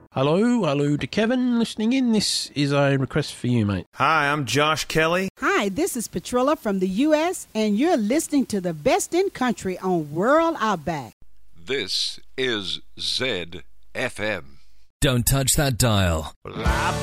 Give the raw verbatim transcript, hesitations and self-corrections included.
Hello, hello to Kevin listening in. This is a request for you, mate. Hi, I'm Josh Kelly. Hi, this is Petrilla from the U S, and you're listening to the best in country on World Outback. This is Z F M. Don't touch that dial. Well,